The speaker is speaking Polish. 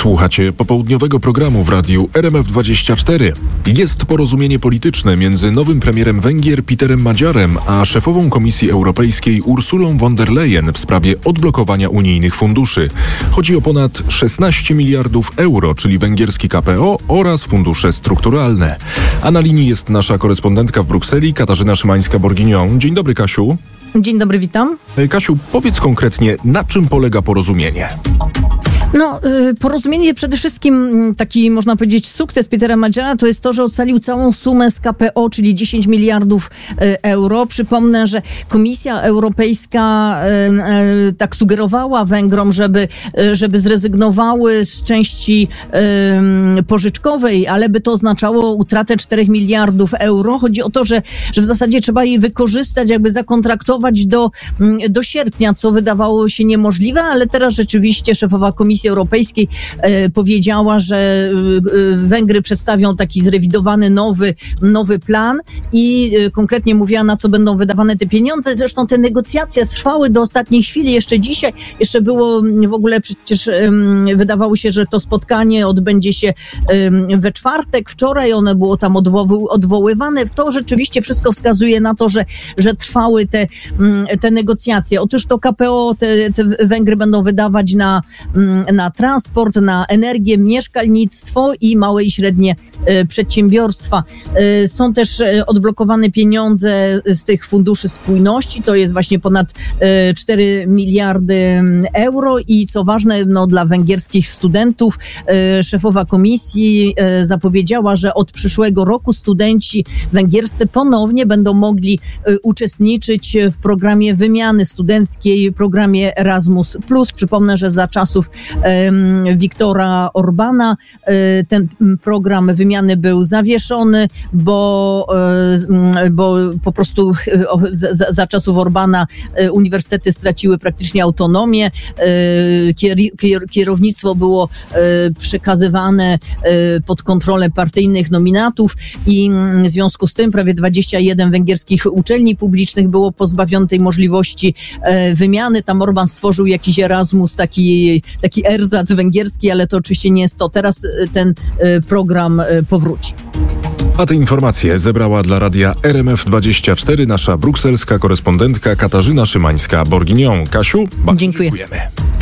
Słuchacie popołudniowego programu w radiu RMF24. Jest porozumienie polityczne między nowym premierem Węgier Peterem Magyarem a szefową Komisji Europejskiej Ursulą von der Leyen w sprawie odblokowania unijnych funduszy. Chodzi o ponad 16 miliardów euro, czyli węgierski KPO oraz fundusze strukturalne. A na linii jest nasza korespondentka w Brukseli, Katarzyna Szymańska-Borginion. Dzień dobry, Kasiu. Dzień dobry, witam. Kasiu, powiedz konkretnie, na czym polega porozumienie? Porozumienie przede wszystkim, taki można powiedzieć sukces Petera Magyara, to jest to, że ocalił całą sumę z KPO, czyli 10 miliardów euro. Przypomnę, że Komisja Europejska tak sugerowała Węgrom, żeby zrezygnowały z części pożyczkowej, ale by to oznaczało utratę 4 miliardów euro. Chodzi o to, że w zasadzie trzeba je wykorzystać, jakby zakontraktować do sierpnia, co wydawało się niemożliwe, ale teraz rzeczywiście szefowa Komisji Europejskiej powiedziała, że Węgry przedstawią taki zrewidowany nowy plan i konkretnie mówiła, na co będą wydawane te pieniądze. Zresztą te negocjacje trwały do ostatniej chwili, jeszcze dzisiaj, jeszcze było w ogóle przecież wydawało się, że to spotkanie odbędzie się we czwartek, wczoraj ono było tam odwoływane. To rzeczywiście wszystko wskazuje na to, że trwały te negocjacje. Otóż to KPO te Węgry będą wydawać na transport, na energię, mieszkalnictwo i małe i średnie przedsiębiorstwa. Są też odblokowane pieniądze z tych funduszy spójności, to jest właśnie ponad 4 miliardy euro i co ważne, dla węgierskich studentów szefowa komisji zapowiedziała, że od przyszłego roku studenci węgierscy ponownie będą mogli uczestniczyć w programie wymiany studenckiej, programie Erasmus+. Przypomnę, że za czasów Viktora Orbana ten program wymiany był zawieszony, bo po prostu za czasów Orbana uniwersytety straciły praktycznie autonomię, kierownictwo było przekazywane pod kontrolę partyjnych nominatów i w związku z tym prawie 21 węgierskich uczelni publicznych było pozbawionych tej możliwości wymiany. Tam Orban stworzył jakiś Erasmus, taki ersatz węgierski, ale to oczywiście nie jest to. Teraz ten program powróci. A te informacje zebrała dla radia RMF24 nasza brukselska korespondentka Katarzyna Szymańska-Borginion. Kasiu, bardzo dziękujemy.